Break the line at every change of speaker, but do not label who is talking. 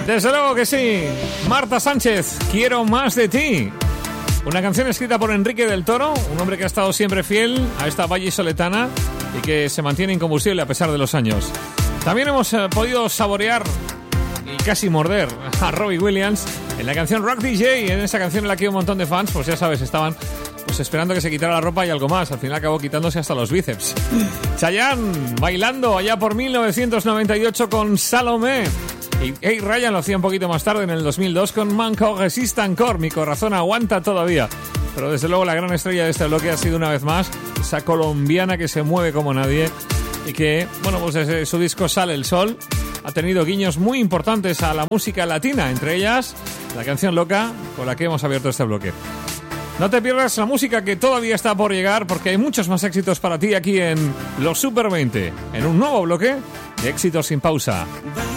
Desde luego que sí. Marta Sánchez, Quiero más de ti. Una canción escrita por Enrique del Toro, un hombre que ha estado siempre fiel a esta vallisoletana y que se mantiene incombustible a pesar de los años. También hemos podido saborear y casi morder a Robbie Williams en la canción Rock DJ, en esa canción en la que un montón de fans, pues ya sabes, estaban pues esperando que se quitara la ropa y algo más. Al final acabó quitándose hasta los bíceps. Chayanne bailando allá por 1998 con Salomé. Y hey, Ryan lo hacía un poquito más tarde, en el 2002, con Manco Resiste Encore. Mi corazón aguanta todavía. Pero desde luego la gran estrella de este bloque ha sido una vez más esa colombiana que se mueve como nadie y que, bueno, pues desde su disco Sale el Sol ha tenido guiños muy importantes a la música latina, entre ellas la canción Loca, con la que hemos abierto este bloque. No te pierdas la música que todavía está por llegar, porque hay muchos más éxitos para ti aquí en Los Super 20, en un nuevo bloque de éxitos sin pausa.